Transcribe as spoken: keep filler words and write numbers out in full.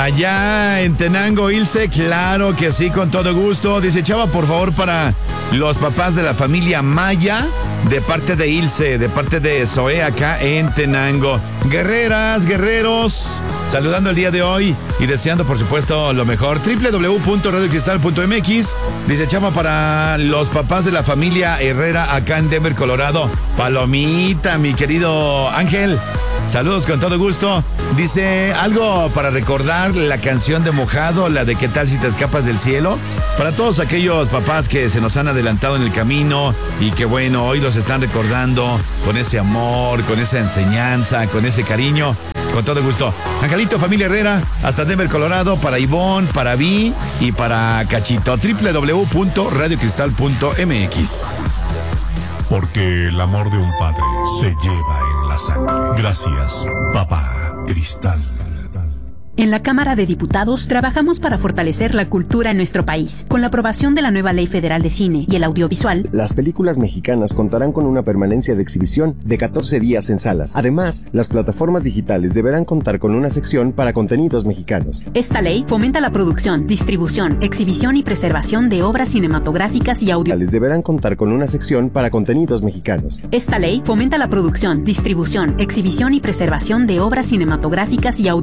Allá en Tenango, Ilse, claro que sí, con todo gusto. Dice Chava, por favor, para los papás de la familia Maya, de parte de Ilse, de parte de Zoe, acá en Tenango. Guerreras, guerreros, saludando el día de hoy y deseando, por supuesto, lo mejor. doble u doble u doble u punto radio cristal punto m x. Dice Chava, para los papás de la familia Herrera, acá en Denver, Colorado. Palomita, mi querido Ángel. Saludos con todo gusto. Dice algo para recordar la canción de Mojado, la de ¿Qué tal si te escapas del cielo? Para todos aquellos papás que se nos han adelantado en el camino y que bueno, hoy los están recordando con ese amor, con esa enseñanza, con ese cariño. Con todo gusto. Angelito, familia Herrera, hasta Denver, Colorado, para Ivonne, para Vi y para Cachito. doble u doble u doble u punto radio cristal punto m x. Porque el amor de un padre se lleva en la sangre. Gracias, papá Cristal. En la Cámara de Diputados trabajamos para fortalecer la cultura en nuestro país. Con la aprobación de la nueva Ley Federal de Cine y el Audiovisual, las películas mexicanas contarán con una permanencia de exhibición de catorce días en salas. Además, las plataformas digitales deberán contar con una sección para contenidos mexicanos. Esta ley fomenta la producción, distribución, exhibición y preservación de obras cinematográficas y audiovisuales. Deberán contar con una sección para contenidos mexicanos. Esta ley fomenta la producción, distribución, exhibición y preservación de obras cinematográficas y audiovisuales.